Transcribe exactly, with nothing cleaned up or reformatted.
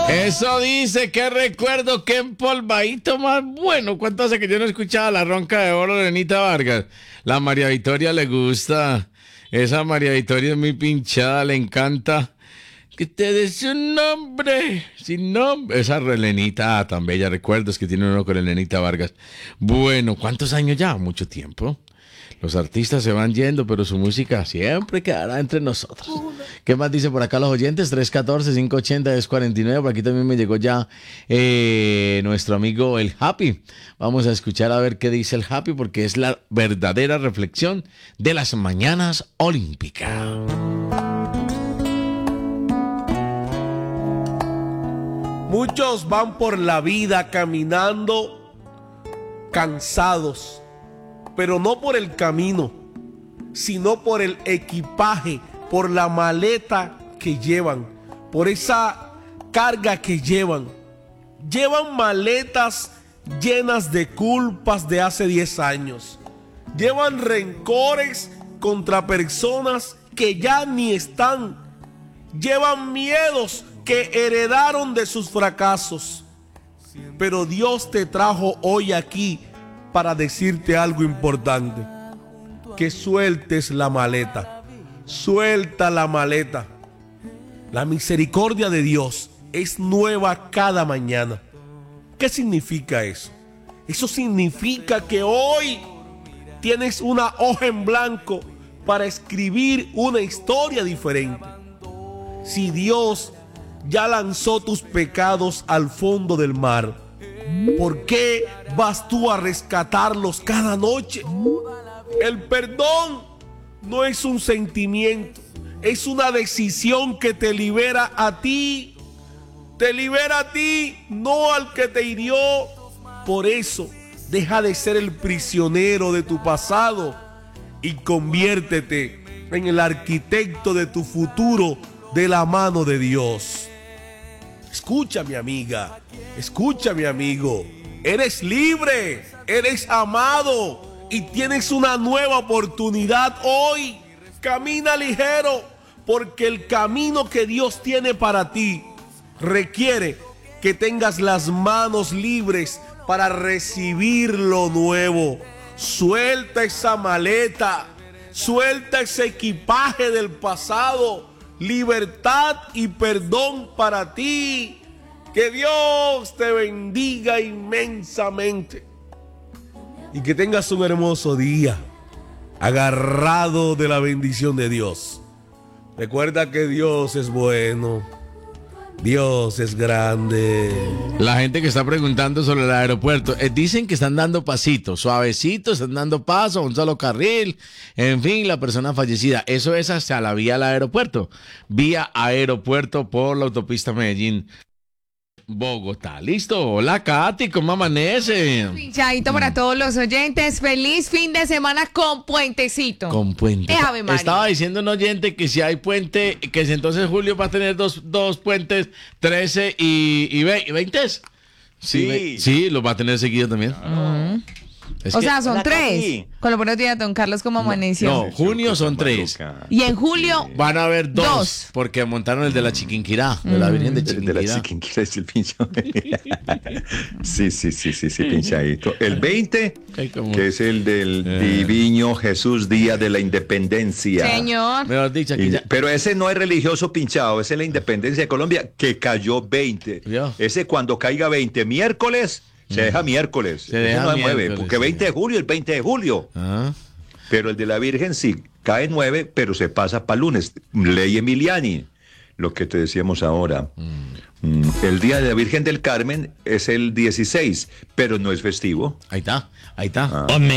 Eso dice, qué recuerdo, qué empolvadito más bueno. ¿Cuánto hace que yo no escuchaba la ronca de oro de Lenita Vargas? La María Victoria le gusta. Esa María Victoria es muy pinchada, le encanta. Que te des un nombre, sin nombre. Esa Lenita tan bella, recuerdos que tiene uno con Lenita Vargas. Bueno, ¿cuántos años ya? Mucho tiempo. Los artistas se van yendo, pero su música siempre quedará entre nosotros. ¿Qué más dice por acá los oyentes? tres uno cuatro, cinco ocho cero, dos cuatro nueve. Por aquí también me llegó ya eh, nuestro amigo el Happy. Vamos a escuchar a ver qué dice el Happy, porque es la verdadera reflexión de las mañanas olímpicas. Muchos van por la vida caminando cansados, pero no por el camino, sino por el equipaje, por la maleta que llevan, por esa carga que llevan. Llevan maletas llenas de culpas de hace diez años. Llevan rencores contra personas que ya ni están. Llevan miedos que heredaron de sus fracasos. Pero Dios te trajo hoy aquí para decirte algo importante: que sueltes la maleta. Suelta la maleta. La misericordia de Dios es nueva cada mañana. ¿Qué significa eso? Eso significa que hoy tienes una hoja en blanco para escribir una historia diferente. Si Dios ya lanzó tus pecados al fondo del mar, ¿por qué vas tú a rescatarlos cada noche? El perdón no es un sentimiento, es una decisión que te libera a ti. Te libera a ti, no al que te hirió. Por eso, deja de ser el prisionero de tu pasado y conviértete en el arquitecto de tu futuro de la mano de Dios. Escucha, mi amiga, escucha, mi amigo. Eres libre, eres amado y tienes una nueva oportunidad hoy. Camina ligero, porque el camino que Dios tiene para ti requiere que tengas las manos libres para recibir lo nuevo. Suelta esa maleta, suelta ese equipaje del pasado. Libertad y perdón para ti. Que Dios te bendiga inmensamente y que tengas un hermoso día agarrado de la bendición de Dios. Recuerda que Dios es bueno, Dios es grande. La gente que está preguntando sobre el aeropuerto, eh, dicen que están dando pasitos, suavecitos, están dando paso, un solo carril, en fin, la persona fallecida. Eso es hacia la vía al aeropuerto, vía aeropuerto por la autopista Medellín Bogotá. Listo. Hola, Katy, ¿cómo amanece? Pinchadito para todos los oyentes. Feliz fin de semana con puentecito. Con puente. Eh, Ave María. Estaba diciendo un oyente que si hay puente, que si entonces Julio va a tener dos, dos puentes, trece y, y veinte. Sí, Sí. sí, los va a tener seguido también. Mm. Es O que- sea, son Hola, tres. Katy. Con lo buenos días, don Carlos, ¿cómo amaneció? No, junio son tres. Y en julio, Van a haber dos, Dos. porque montaron el de la Chiquinquirá, de la Virgen de El de la Chiquinquirá. Chiquinquirá es el pincho. Sí, sí, sí, sí, sí, pinchadito. El veinte, Ay, como- que es el del Eh. Divino Jesús, Día de la Independencia. señor. Mejor dicho, aquí Y- ya. pero ese no es religioso pinchado, ese es la independencia de Colombia, que cayó veinte. Ya. Ese cuando caiga veinte miércoles, se deja miércoles. Se Ese deja no es nueve, miércoles, porque sí. veinte de julio es veinte de julio. Ah. Pero el de la Virgen sí, cae nueve, pero se pasa para lunes. Ley Emiliani, lo que te decíamos ahora. Mm, El día de la Virgen del Carmen es el dieciséis, pero no es festivo. Ahí está, ahí está. Ah.